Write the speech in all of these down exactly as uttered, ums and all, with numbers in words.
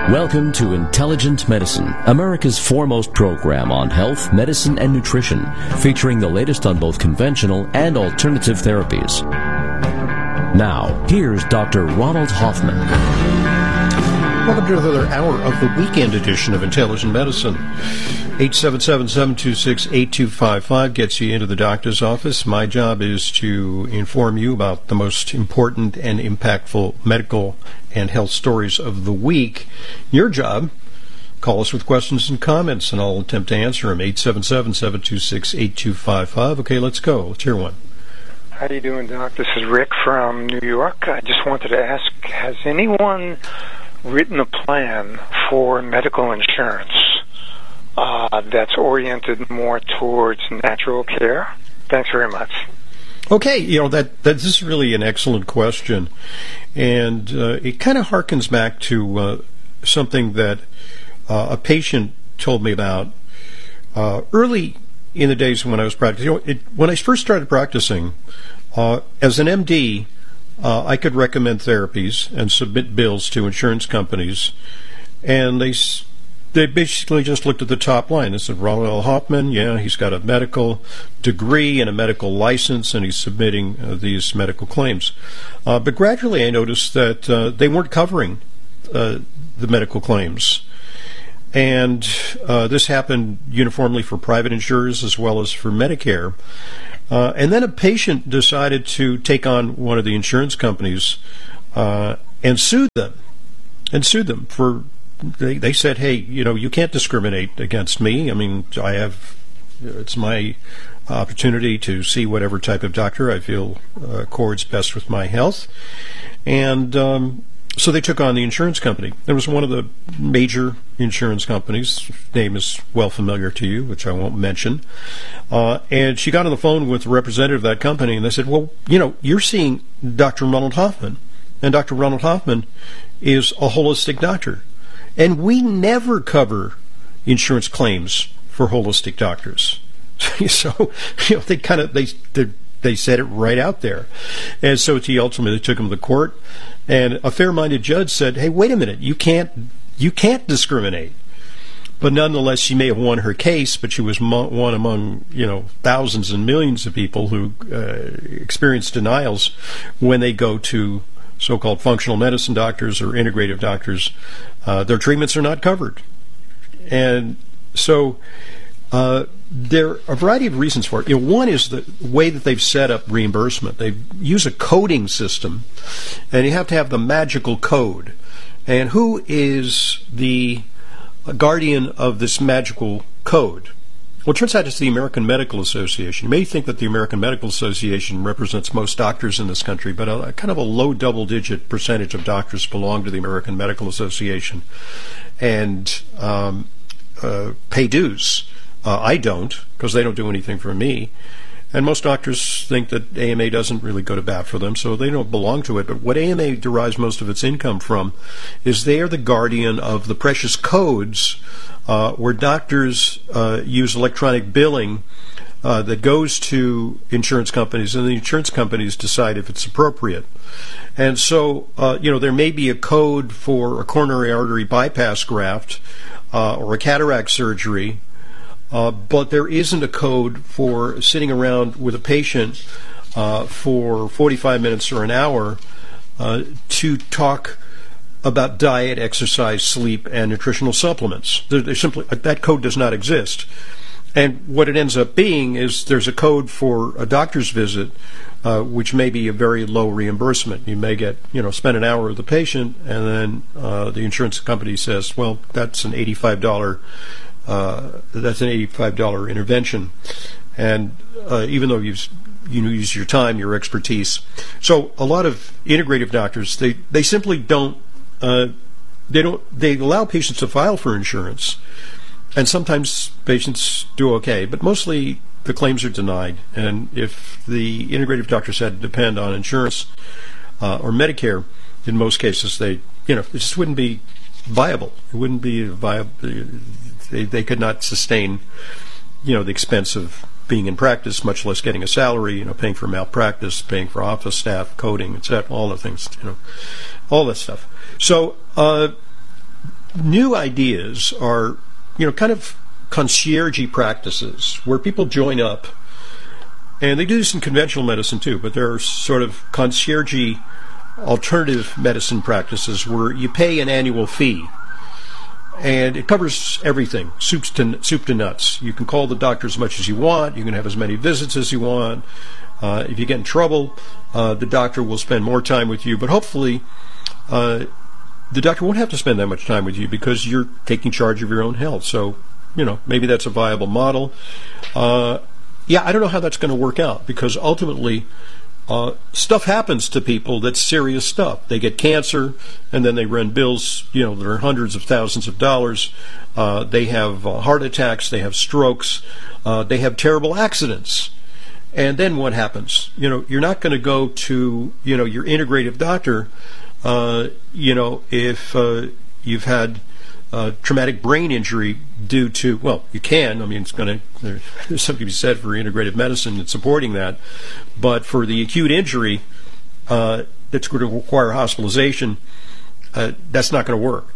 Welcome to Intelligent Medicine, America's foremost program on health, medicine, and nutrition, featuring the latest on both conventional and alternative therapies. Now, here's Doctor Ronald Hoffman. Welcome to another hour of the weekend edition of Intelligent Medicine. eight seven seven, seven two six, eight two five five gets you into the doctor's office. My job is to inform you about the most important and impactful medical and health stories of the week. Your job, call us with questions and comments, and I'll attempt to answer them. eight seven seven, seven two six, eight two five five. Okay, let's go. Let's hear one. How you doing, Doc? This is Rick from New York. I just wanted to ask, has anyone written a plan for medical insurance uh, that's oriented more towards natural care? Thanks very much. Okay, you know, that, that this is really an excellent question, and uh, it kind of harkens back to uh, something that uh, a patient told me about uh, early in the days when I was practicing. You know, it, when I first started practicing, uh, as an M D, uh, I could recommend therapies and submit bills to insurance companies, and they they basically just looked at the top line. They said, Ronald L. Hoffman, yeah, he's got a medical degree and a medical license, and he's submitting uh, these medical claims. Uh, but gradually I noticed that uh, they weren't covering uh, the medical claims. And uh, this happened uniformly for private insurers as well as for Medicare. Uh, and then a patient decided to take on one of the insurance companies uh, and sued them, and sued them for, they, they said, hey, you know, you can't discriminate against me. I mean, I have, it's my opportunity to see whatever type of doctor I feel uh, accords best with my health. And um, so they took on the insurance company. There was one of the major insurance companies, name is well familiar to you, which I won't mention. Uh, and she got on the phone with the representative of that company, and they said, well, you know, you're seeing Doctor Ronald Hoffman, and Doctor Ronald Hoffman is a holistic doctor. And we never cover insurance claims for holistic doctors. So, you know, they kind of, they, they they said it right out there. And so he ultimately took him to court, and a fair-minded judge said, hey, wait a minute, you can't you can't discriminate. But nonetheless, she may have won her case, but she was mo- one among, you know, thousands and millions of people who uh, experience denials when they go to so-called functional medicine doctors or integrative doctors. Uh, their treatments are not covered. And so uh, there are a variety of reasons for it. You know, one is the way that they've set up reimbursement. They use a coding system, and you have to have the magical code. And who is the guardian of this magical code? Well, it turns out it's the American Medical Association. You may think that the American Medical Association represents most doctors in this country, but a, a kind of a low double-digit percentage of doctors belong to the American Medical Association and um, uh, pay dues. Uh, I don't, because they don't do anything for me. And most doctors think that A M A doesn't really go to bat for them, so they don't belong to it. But what A M A derives most of its income from is they are the guardian of the precious codes uh, where doctors uh, use electronic billing uh, that goes to insurance companies, and the insurance companies decide if it's appropriate. And so, uh, you know, there may be a code for a coronary artery bypass graft uh, or a cataract surgery, Uh, but there isn't a code for sitting around with a patient uh, for forty-five minutes or an hour uh, to talk about diet, exercise, sleep, and nutritional supplements. There, there's simply that code does not exist. And what it ends up being is there's a code for a doctor's visit, uh, which may be a very low reimbursement. You may get, you know, spend an hour with the patient, and then uh, the insurance company says, well, that's an eighty-five dollars Uh, that's an eighty-five dollars intervention, and uh, even though you've, you use your time, your expertise. So a lot of integrative doctors, they, they simply don't, uh, they don't, they allow patients to file for insurance, and sometimes patients do okay, but mostly the claims are denied. And if the integrative doctors had to depend on insurance uh, or Medicare, in most cases they, you know, it just wouldn't be viable. It wouldn't be viable. They, they could not sustain, you know, the expense of being in practice, much less getting a salary, you know, paying for malpractice, paying for office staff, coding, et cetera, all the things, you know, all that stuff. So uh, new ideas are, you know, kind of concierge practices where people join up, and they do this in conventional medicine too, but there are sort of concierge alternative medicine practices where you pay an annual fee, and it covers everything, soup to, soup to nuts. You can call the doctor as much as you want. You can have as many visits as you want. Uh, if you get in trouble, uh, the doctor will spend more time with you, but hopefully uh, the doctor won't have to spend that much time with you because you're taking charge of your own health. So, you know, maybe that's a viable model. Uh, yeah, I don't know how that's going to work out, because ultimately Uh, stuff happens to people that's serious stuff. They get cancer, and then they run bills, you know, that are hundreds of thousands of dollars. Uh, they have uh, heart attacks, they have strokes, uh, they have terrible accidents. And then what happens? You know, you're not going to go to, you know, your integrative doctor, uh, you know, if uh, you've had uh, traumatic brain injury due to, well, you can. I mean, it's going to, there's something to be said for integrative medicine and supporting that. But for the acute injury uh, that's going to require hospitalization, uh, that's not going to work.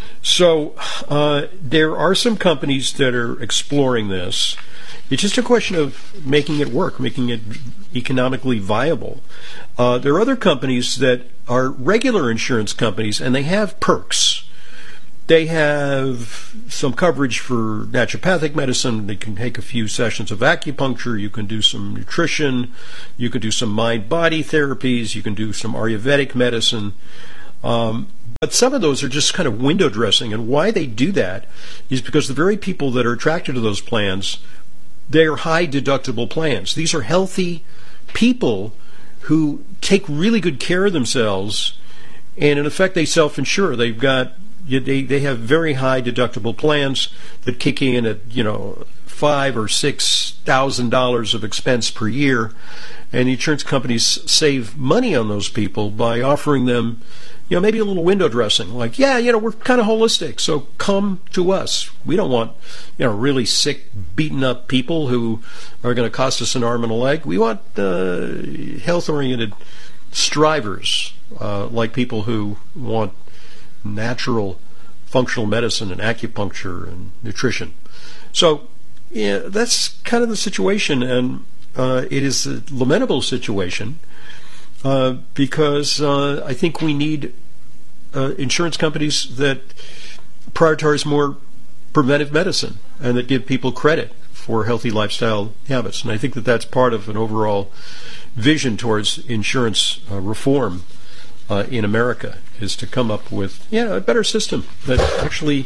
So uh, there are some companies that are exploring this. It's just a question of making it work, making it economically viable. Uh, there are other companies that are regular insurance companies, and they have perks. They have some coverage for naturopathic medicine. They can take a few sessions of acupuncture. You can do some nutrition. You can do some mind-body therapies. You can do some Ayurvedic medicine. Um, but some of those are just kind of window dressing. And why they do that is because the very people that are attracted to those plans, they are high deductible plans. These are healthy people who take really good care of themselves, and in effect they self-insure. They've got They they have very high deductible plans that kick in at, you know, five or six thousand dollars of expense per year, and the insurance companies save money on those people by offering them, you know, maybe a little window dressing, like, yeah, you know, we're kind of holistic, so come to us. We don't want, you know, really sick, beaten up people who are going to cost us an arm and a leg. We want uh, health-oriented strivers, uh, like people who want natural functional medicine and acupuncture and nutrition. So yeah, that's kind of the situation, and uh, it is a lamentable situation uh, because uh, I think we need uh, insurance companies that prioritize more preventive medicine and that give people credit for healthy lifestyle habits. And I think that that's part of an overall vision towards insurance uh, reform Uh, in America, is to come up with, you know, a better system that actually,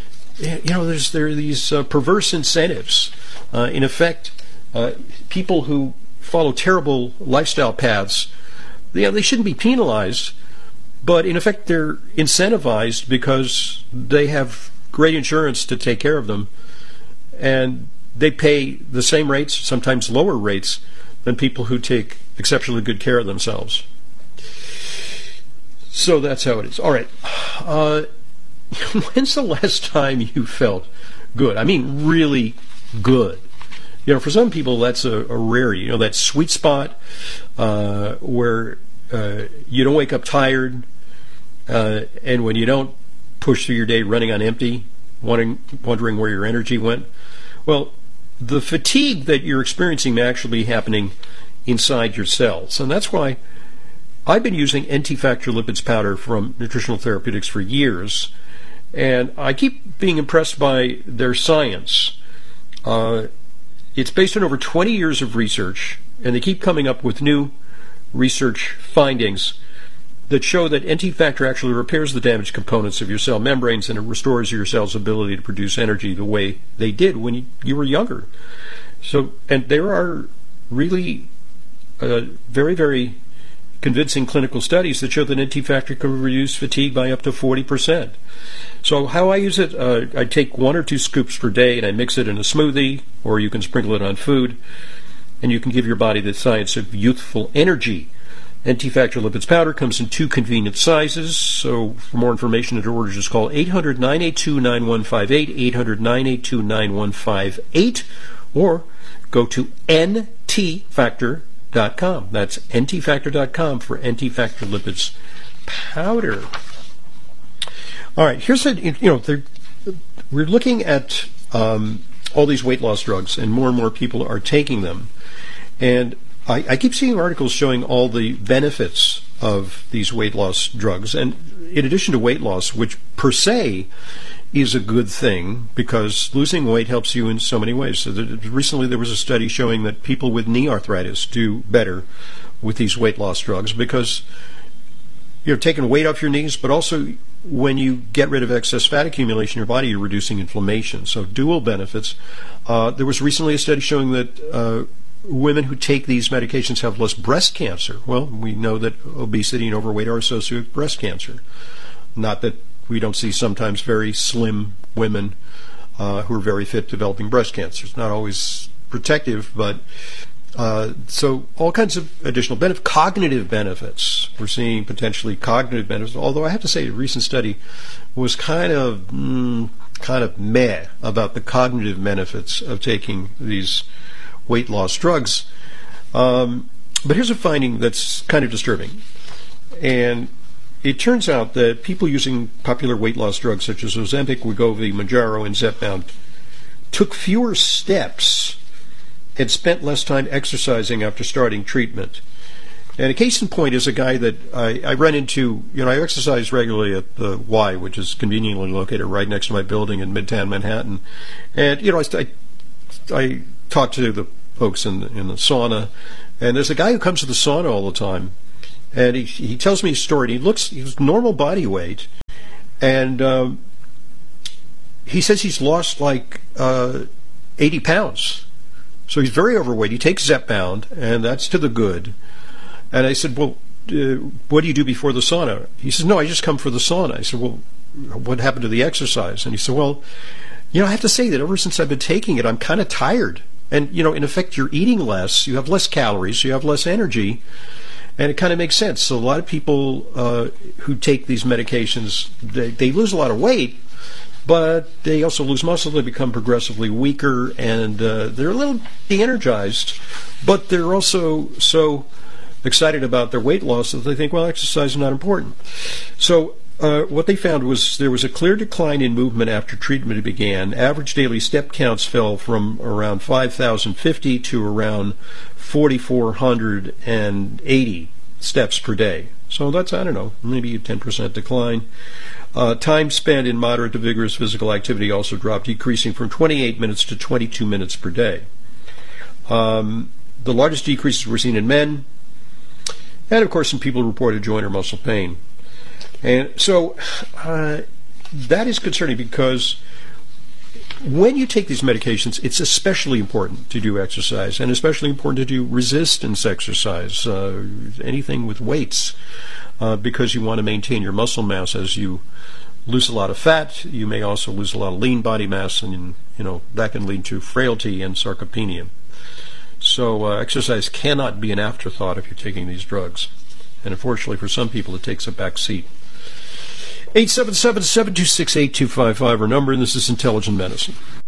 you know, there's there are these uh, perverse incentives. Uh, in effect, uh, people who follow terrible lifestyle paths, you know, they shouldn't be penalized, but in effect they're incentivized because they have great insurance to take care of them, and they pay the same rates, sometimes lower rates, than people who take exceptionally good care of themselves. So that's how it is. All right. Uh, when's the last time you felt good? I mean, really good. You know, for some people, that's a, a rarity. You know, that sweet spot uh, where uh, you don't wake up tired, uh, and when you don't push through your day running on empty, wondering, wondering where your energy went. Well, the fatigue that you're experiencing may actually be happening inside your cells, and that's why I've been using N T Factor Lipids powder from Nutritional Therapeutics for years, and I keep being impressed by their science. Uh, it's based on over twenty years of research, and they keep coming up with new research findings that show that N T Factor actually repairs the damaged components of your cell membranes, and it restores your cell's ability to produce energy the way they did when you, you were younger. So, and there are really uh, very, very convincing clinical studies that show that N T Factor can reduce fatigue by up to forty percent. So how I use it, uh, I take one or two scoops per day and I mix it in a smoothie, or you can sprinkle it on food, and you can give your body the science of youthful energy. N T Factor Lipids powder comes in two convenient sizes, so for more information and to order, just call eight hundred, nine eight two, nine one five eight, eight hundred, nine eight two, nine one five eight, or go to N T Factor dot com. That's N T Factor dot com for N T Factor Lipids powder. All right, here's a, you know, we're looking at um, all these weight loss drugs, and more and more people are taking them. And I, I keep seeing articles showing all the benefits of these weight loss drugs. And in addition to weight loss, which per se is a good thing, because losing weight helps you in so many ways. So that recently there was a study showing that people with knee arthritis do better with these weight loss drugs because you're taking weight off your knees, but also when you get rid of excess fat accumulation in your body, you're reducing inflammation. So dual benefits. Uh, there was recently a study showing that uh, women who take these medications have less breast cancer. Well, we know that obesity and overweight are associated with breast cancer. Not that we don't see sometimes very slim women uh, who are very fit developing breast cancer. It's not always protective, but Uh, so all kinds of additional benefits, cognitive benefits. We're seeing potentially cognitive benefits, although I have to say a recent study was kind of mm, kind of meh about the cognitive benefits of taking these weight loss drugs. Um, but here's a finding that's kind of disturbing. And it turns out that people using popular weight loss drugs such as Ozempic, Wegovy, Mounjaro, and Zepbound took fewer steps and spent less time exercising after starting treatment. And a case in point is a guy that I, I run into, you know, I exercise regularly at the Y, which is conveniently located right next to my building in Midtown Manhattan. And, you know, I, I, I talk to the folks in the, in the sauna, and there's a guy who comes to the sauna all the time, and he, he tells me a story. He looks, he's normal body weight, and um, he says he's lost like uh, eighty pounds. So he's very overweight. He takes Zepbound, and that's to the good. And I said, well, uh, what do you do before the sauna? He says, no, I just come for the sauna. I said, well, what happened to the exercise? And he said, well, you know, I have to say that ever since I've been taking it, I'm kind of tired. And, you know, in effect, you're eating less. You have less calories. You have less energy. And it kind of makes sense. So a lot of people uh, who take these medications, they, they lose a lot of weight, but they also lose muscle. They become progressively weaker, and uh, they're a little de-energized, but they're also so excited about their weight loss that they think, well, exercise is not important. So uh, what they found was there was a clear decline in movement after treatment began. Average daily step counts fell from around five thousand fifty to around four thousand four hundred eighty steps per day. So that's, I don't know, maybe a ten percent decline. Uh, time spent in moderate to vigorous physical activity also dropped, decreasing from twenty-eight minutes to twenty-two minutes per day. Um, the largest decreases were seen in men, and of course in people who reported joint or muscle pain. And so uh, that is concerning, because when you take these medications, it's especially important to do exercise, and especially important to do resistance exercise, uh, anything with weights, uh, because you want to maintain your muscle mass. As you lose a lot of fat, you may also lose a lot of lean body mass, and you know that can lead to frailty and sarcopenia. So uh, exercise cannot be an afterthought if you're taking these drugs, and unfortunately for some people it takes a back seat. eight seven seven, seven two six, eight two five five our number, and this is Intelligent Medicine.